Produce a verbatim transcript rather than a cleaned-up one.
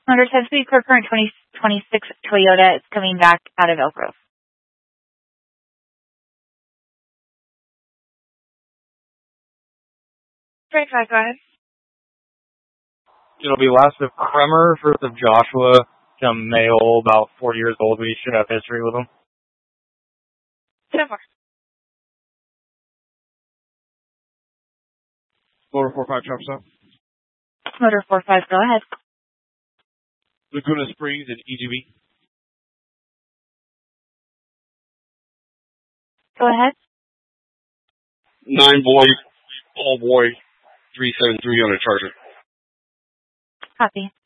Motor ten speed for current twenty twenty-six Toyota. It's coming back out of Elk Grove. Frank, go ahead. It'll be last of Kremer, first of Joshua, some male, about forty years old. We should have history with him. ten four. Motor four five, chop stop. Motor four five, go ahead. Laguna Springs and E G B. Go ahead. Nine boy, all boy, three seven three on a Charger. Copy.